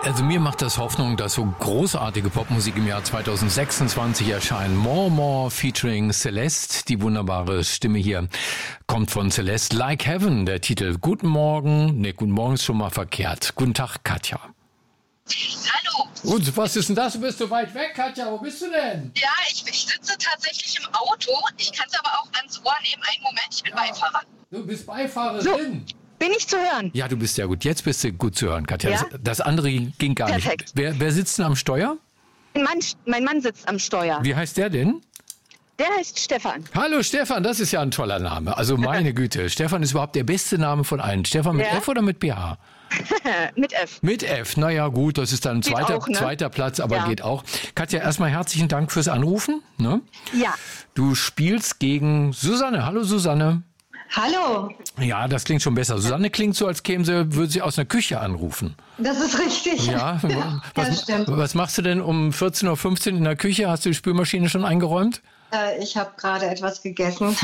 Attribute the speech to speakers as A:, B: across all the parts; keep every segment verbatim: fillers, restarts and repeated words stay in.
A: Also mir macht das Hoffnung, dass so großartige Popmusik im Jahr zwanzig sechsundzwanzig erscheint. More More featuring Celeste, die wunderbare Stimme hier kommt von Celeste. Like Heaven, der Titel. Guten Morgen, ne, guten Morgen ist schon mal verkehrt. Guten Tag, Katja.
B: Hallo.
A: Und was ist denn das? Du bist so weit weg, Katja. Wo bist du denn?
B: Ja, ich, ich sitze tatsächlich im Auto. Ich kann es aber auch ans Ohr nehmen. Einen Moment, ich bin ja. Beifahrer.
A: Du bist Beifahrerin.
B: So. Bin ich zu hören?
A: Ja, du bist sehr gut. Jetzt bist du gut zu hören, Katja.
B: Ja?
A: Das, das andere ging gar
B: Perfekt.
A: nicht. Wer, wer sitzt denn am Steuer?
B: Mein Mann, mein Mann sitzt am Steuer.
A: Wie heißt der denn?
B: Der heißt Stefan.
A: Hallo Stefan, das ist ja ein toller Name. Also meine Güte, Stefan ist überhaupt der beste Name von allen. Stefan mit ja? F oder mit P H?
B: Mit F.
A: Mit F, naja gut, das ist dann
B: geht
A: zweiter,
B: auch, ne?
A: zweiter Platz, aber
B: ja.
A: geht auch. Katja, erstmal herzlichen Dank fürs Anrufen. Ne?
B: Ja.
A: Du spielst gegen Susanne. Hallo Susanne.
C: Hallo.
A: Ja, das klingt schon besser. Susanne klingt so, als käme sie, würde sie aus einer Küche anrufen.
C: Das ist richtig.
A: Ja,
C: ja
A: was,
C: das stimmt.
A: Was machst du denn um vierzehn Uhr fünfzehn in der Küche? Hast du die Spülmaschine schon eingeräumt?
C: Äh, ich habe gerade etwas gegessen.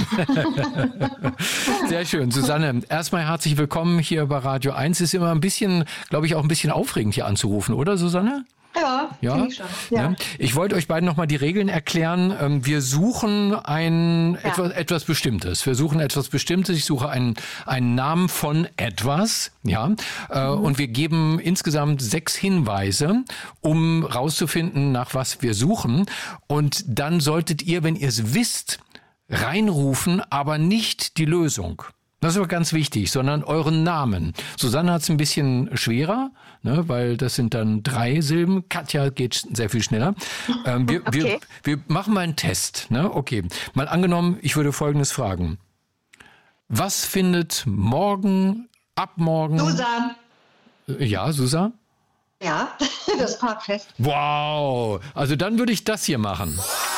A: Sehr schön. Susanne, erstmal herzlich willkommen hier bei Radio eins. Ist immer ein bisschen, glaube ich, auch ein bisschen aufregend hier anzurufen, oder Susanne?
C: Ja,
A: ja?
C: finde ich schon. Ja.
A: Ja. Ich wollte euch beiden nochmal die Regeln erklären. Wir suchen ein
B: Ja.
A: etwas, etwas Bestimmtes. Wir suchen etwas Bestimmtes. Ich suche einen, einen Namen von etwas. Ja. Mhm. Und wir geben insgesamt sechs Hinweise, um rauszufinden, nach was wir suchen. Und dann solltet ihr, wenn ihr es wisst, reinrufen, aber nicht die Lösung. Das ist aber ganz wichtig, sondern euren Namen. Susanne hat es ein bisschen schwerer, ne, weil das sind dann drei Silben. Katja geht sehr viel schneller. Ähm, wir,
B: okay.
A: wir, wir machen mal einen Test. Ne? Okay, mal angenommen, ich würde Folgendes fragen. Was findet morgen, ab morgen...
C: Susan.
A: Ja, Susan?
C: Ja, das Parkfest.
A: Wow, also dann würde ich das hier machen.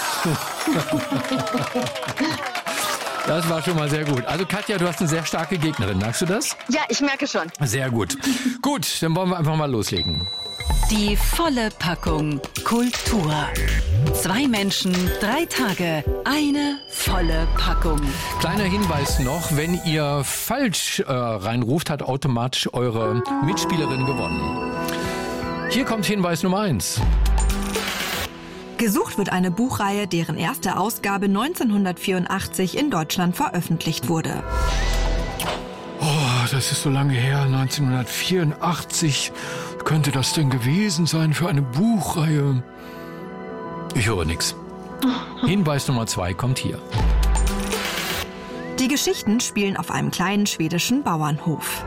A: Das war schon mal sehr gut. Also Katja, du hast eine sehr starke Gegnerin, merkst du das?
B: Ja, ich merke schon.
A: Sehr gut. Gut, dann wollen wir einfach mal loslegen.
D: Die volle Packung Kultur. Zwei Menschen, drei Tage, eine volle Packung.
A: Kleiner Hinweis noch, wenn ihr falsch äh, reinruft, hat automatisch eure Mitspielerin gewonnen. Hier kommt Hinweis Nummer eins.
E: Gesucht wird eine Buchreihe, deren erste Ausgabe neunzehnhundertvierundachtzig in Deutschland veröffentlicht wurde.
A: Oh, das ist so lange her, neunzehnhundertvierundachtzig. Könnte das denn gewesen sein für eine Buchreihe? Ich höre nichts. Hinweis Nummer zwei kommt hier.
E: Die Geschichten spielen auf einem kleinen schwedischen Bauernhof.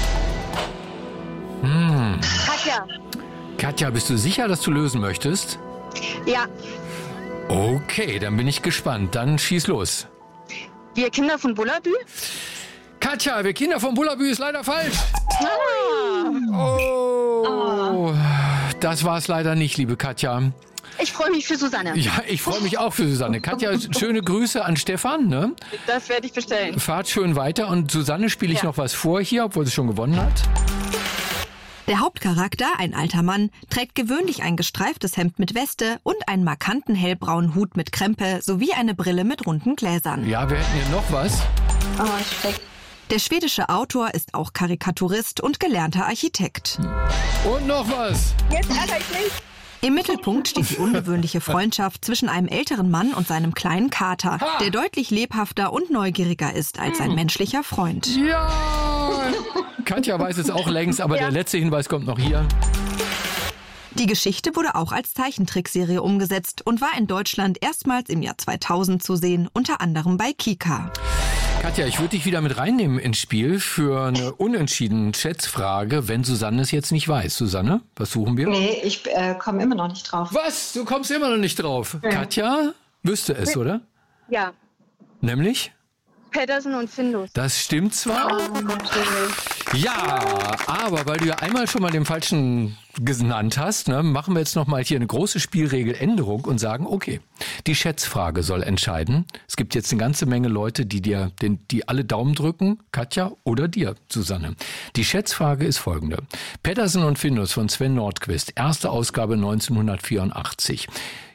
A: Hm.
B: Katja.
A: Katja, bist du sicher, dass du lösen möchtest?
B: Ja.
A: Okay, dann bin ich gespannt. Dann schieß los.
B: Wir Kinder von Bullabü?
A: Katja, wir Kinder von Bullabü ist leider falsch.
B: Ah.
A: Oh, das war es leider nicht, liebe Katja.
B: Ich freue mich für Susanne.
A: Ja, ich freue mich auch für Susanne. Katja, schöne Grüße an Stefan. Ne?
B: Das werde ich bestellen.
A: Fahrt schön weiter. Und Susanne spiele ich
B: Ja.
A: noch was vor hier, obwohl sie schon gewonnen hat.
E: Der Hauptcharakter, ein alter Mann, trägt gewöhnlich ein gestreiftes Hemd mit Weste und einen markanten hellbraunen Hut mit Krempe sowie eine Brille mit runden Gläsern.
A: Ja, wir hätten hier noch was.
C: Oh, schreck.
E: Der schwedische Autor ist auch Karikaturist und gelernter Architekt.
A: Und noch was.
B: Jetzt ärgere ich mich.
E: Im Mittelpunkt steht die ungewöhnliche Freundschaft zwischen einem älteren Mann und seinem kleinen Kater, der deutlich lebhafter und neugieriger ist als sein menschlicher Freund.
A: Ja! Katja weiß es auch längst, aber
B: Ja.
A: der letzte Hinweis kommt noch hier.
E: Die Geschichte wurde auch als Zeichentrickserie umgesetzt und war in Deutschland erstmals im Jahr zweitausend zu sehen, unter anderem bei Kika.
A: Katja, ich würde dich wieder mit reinnehmen ins Spiel für eine unentschiedene Schätzfrage, wenn Susanne es jetzt nicht weiß. Susanne, was suchen wir?
C: Nee, ich äh, komme immer noch nicht drauf.
A: Was? Du kommst immer noch nicht drauf.
C: Ja.
A: Katja wüsste es, oder?
B: Ja.
A: Nämlich?
B: Pedersen und Findus.
A: Das stimmt zwar.
C: Oh, natürlich.
A: Ja, aber weil du ja einmal schon mal den falschen genannt hast, ne, machen wir jetzt noch mal hier eine große Spielregeländerung und sagen, okay, die Schätzfrage soll entscheiden. Es gibt jetzt eine ganze Menge Leute, die dir, den, die alle Daumen drücken, Katja oder dir, Susanne. Die Schätzfrage ist folgende. Pedersen und Findus von Sven Nordqvist, erste Ausgabe neunzehnhundertvierundachtzig.